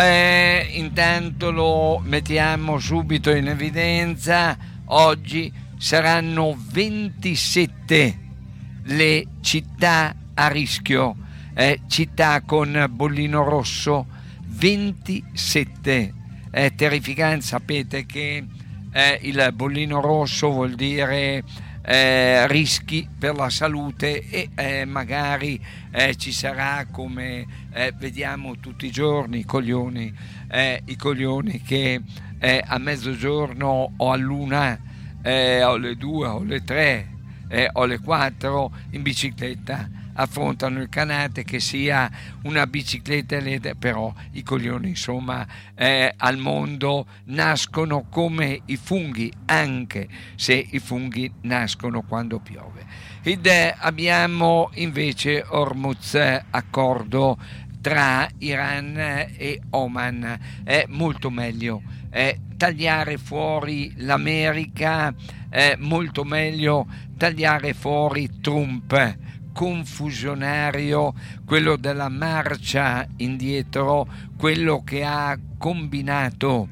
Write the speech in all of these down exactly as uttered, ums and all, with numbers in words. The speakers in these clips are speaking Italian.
Eh, intanto lo mettiamo subito in evidenza. Oggi saranno ventisette le città a rischio, eh, città con bollino rosso, ventisette. È terrificante. Sapete che eh, il bollino rosso vuol dire eh, rischi per la salute e eh, magari eh, ci sarà, come eh, vediamo tutti i giorni, i coglioni, eh, i coglioni che eh, a mezzogiorno o all'una eh, o alle due o alle tre eh, o alle quattro in bicicletta affrontano il canate, che sia una bicicletta elettrica. Però i coglioni, insomma, eh, al mondo nascono come i funghi, anche se i funghi nascono quando piove. Ed eh, abbiamo invece Hormuz, accordo tra Iran e Oman. È molto meglio eh, tagliare fuori l'America, è molto meglio tagliare fuori Trump, confusionario, quello della marcia indietro, quello che ha combinato,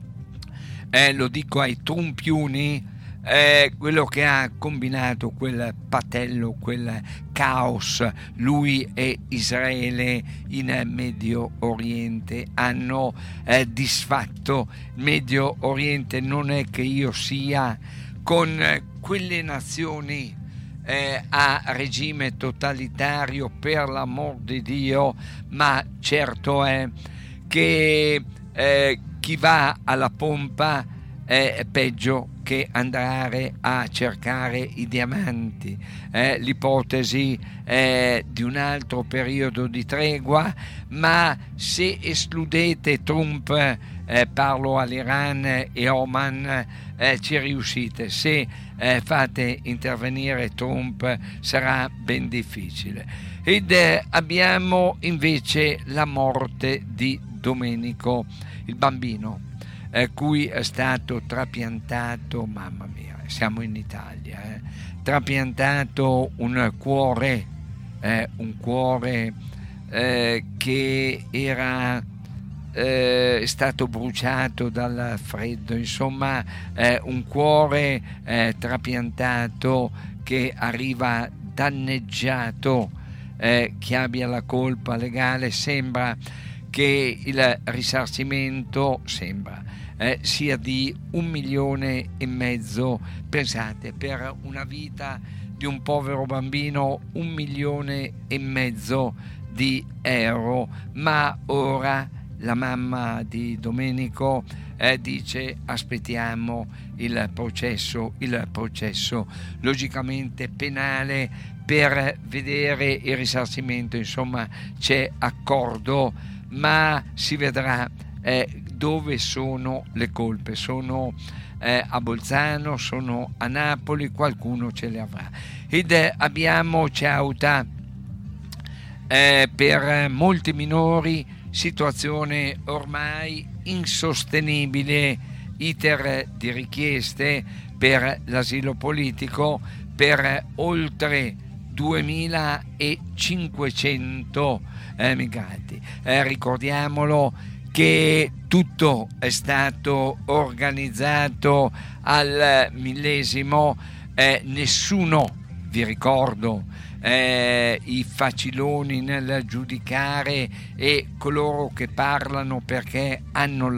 eh, lo dico ai trumpiuni, eh, quello che ha combinato quel patello, quel caos, lui e Israele in Medio Oriente hanno eh, disfatto il Medio Oriente. Non è che io sia con eh, quelle nazioni Eh, a regime totalitario, per l'amor di Dio, ma certo è che eh, chi va alla pompa è peggio che andare a cercare i diamanti. Eh, l'ipotesi è di un altro periodo di tregua, ma se escludete Trump, eh, parlo all'Iran e Oman, eh, ci riuscite. Se eh, fate intervenire Trump sarà ben difficile. Ed eh, abbiamo invece la morte di Domenico, il bambino eh, cui è stato trapiantato, mamma mia, siamo in Italia, eh, trapiantato un cuore, eh, un cuore eh, che era Eh, è stato bruciato dal freddo, insomma eh, un cuore eh, trapiantato che arriva danneggiato, eh, chi abbia la colpa legale. Sembra che il risarcimento sembra eh, sia di un milione e mezzo. Pensate, per una vita di un povero bambino, un milione e mezzo di euro. Ma ora la mamma di Domenico eh, dice: aspettiamo il processo, il processo logicamente penale per vedere il risarcimento. Insomma, c'è accordo, ma si vedrà eh, dove sono le colpe. Sono eh, a Bolzano, sono a Napoli, qualcuno ce le avrà. Ed eh, abbiamo Ceuta, eh, per molti minori, situazione ormai insostenibile, iter di richieste per l'asilo politico per oltre duemilacinquecento eh, migranti. Eh, ricordiamolo che tutto è stato organizzato al millesimo, eh, nessuno, vi ricordo, Eh, i faciloni nel giudicare e coloro che parlano perché hanno